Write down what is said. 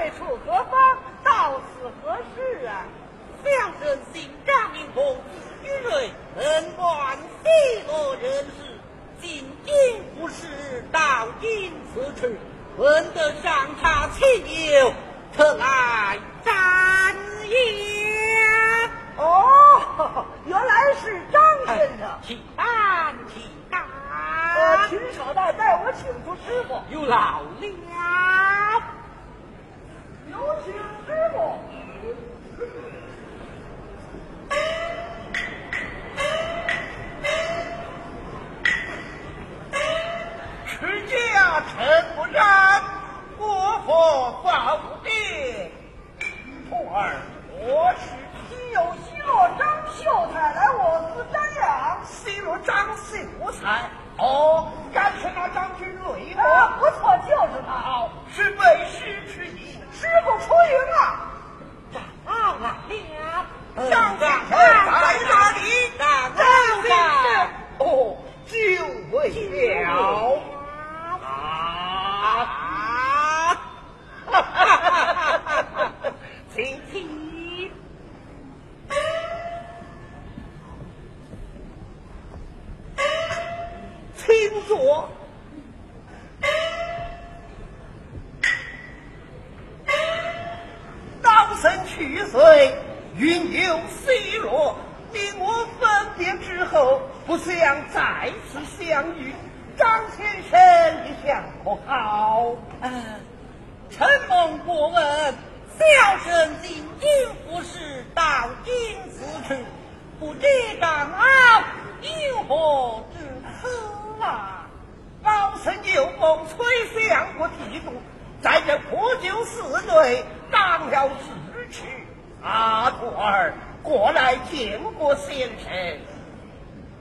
来处何方？到此何事啊？ 相声姓张名公子于瑞，能万岁罗人士，进京不是到今此处，闻得上他亲友，特来瞻言。 哦，原来是张先生。 请安，请安。 请少大带我请出师傅。 有劳了。 有请师傅。 持家臣不然，国佛法无边。徒儿， 我是亲友西洛张秀才来我司瞻仰。 西洛张秀才，哦，敢是那张君瑞吗？ 不错，就是他。 好，是为师之意。 师傅出云了。 长来了， 张先生在哪里？ 张先生， 哦，就位了。 请起。 请坐。当生去岁，云游西落，令我分别之后，不想再次相遇。张先生一向可好？ 承蒙过问，小生进京府事到今此处，不知长老有何之科啊？ 老臣有功崔相国提督，在这破旧寺内当了支持。徒儿过来见过先生。